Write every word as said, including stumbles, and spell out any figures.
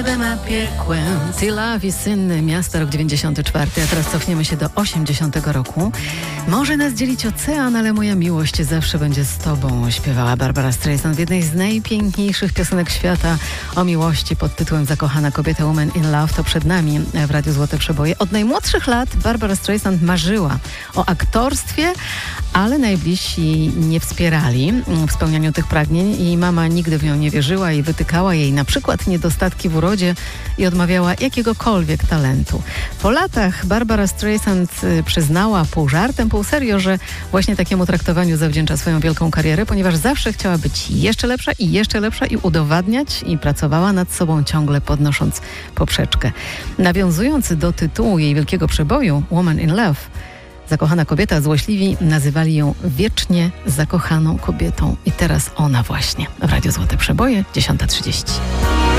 piekłem. Till Love is in Miasta, rok dziewięćdziesiąty czwarty, a teraz cofniemy się do osiemdziesiątego roku. Może nas dzielić ocean, ale moja miłość zawsze będzie z tobą, śpiewała Barbara Streisand w jednej z najpiękniejszych piosenek świata o miłości pod tytułem Zakochana kobieta, Woman in Love. To przed nami w Radiu Złote Przeboje. Od najmłodszych lat Barbara Streisand marzyła o aktorstwie, ale najbliżsi nie wspierali w spełnianiu tych pragnień i mama nigdy w nią nie wierzyła i wytykała jej na przykład niedostatki w urodzie i odmawiała jakiegokolwiek talentu. Po latach Barbara Streisand przyznała pół żartem, pół serio, że właśnie takiemu traktowaniu zawdzięcza swoją wielką karierę, ponieważ zawsze chciała być jeszcze lepsza i jeszcze lepsza i udowadniać i pracowała nad sobą ciągle podnosząc poprzeczkę. Nawiązując do tytułu jej wielkiego przeboju Woman in Love, Zakochana kobieta, złośliwi nazywali ją wiecznie zakochaną kobietą. I teraz ona właśnie w Radiu Złote Przeboje, dziesiąta trzydzieści.